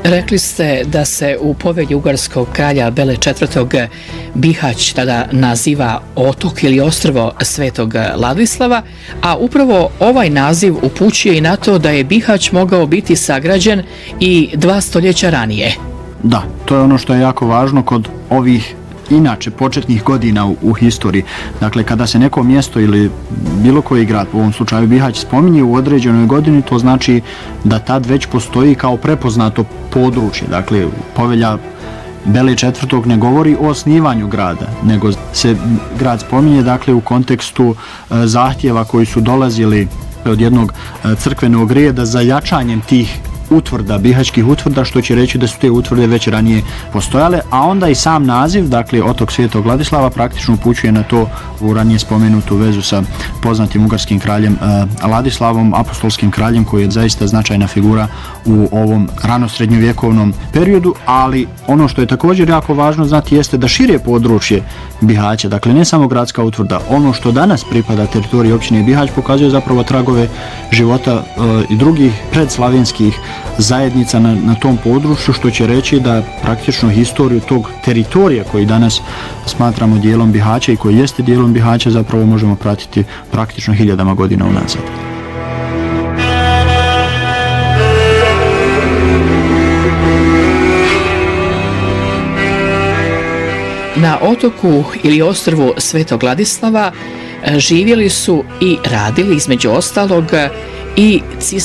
Rekli ste da se u povelji ugarskog kralja Bele IV. Bihać tada naziva otok ili ostrvo Svetog Ladislava, a upravo ovaj naziv upućuje i na to da je Bihać mogao biti sagrađen i 2 stoljeća ranije. Da, to je ono što je jako važno kod ovih inače početnih godina u historiji. Dakle, kada se neko mjesto ili bilo koji grad, u ovom slučaju Bihać, spominje u određenoj godini, to znači da tad već postoji kao prepoznato područje. Dakle, povelja Bele IV. Ne govori o osnivanju grada, nego se grad spominje dakle u kontekstu zahtjeva koji su dolazili od jednog crkvenog reda za jačanjem tih utvrda, bihaćkih utvrda, što će reći da su te utvrde već ranije postojale, a onda i sam naziv, dakle otok Svetog Ladislava, praktično upućuje na to u ranije spomenutu vezu sa poznatim ugarskim kraljem Ladislavom, apostolskim kraljem, koji je zaista značajna figura u ovom ranosrednjovjekovnom periodu, ali ono što je također jako važno znati jeste da šire područje Bihaća, dakle ne samo gradska utvrda, ono što danas pripada teritoriji općine Bihać pokazuje zapravo tragove života i drugih predslavenskih zajednica na tom području, što će reći da praktično historiju tog teritorija koji danas smatramo dijelom Bihaća i koji jeste dijelom Bihaća zapravo možemo pratiti praktično hiljadama godina unazad. Na otoku ili ostrvu Svetog Ladislava živjeli su i radili između ostalog i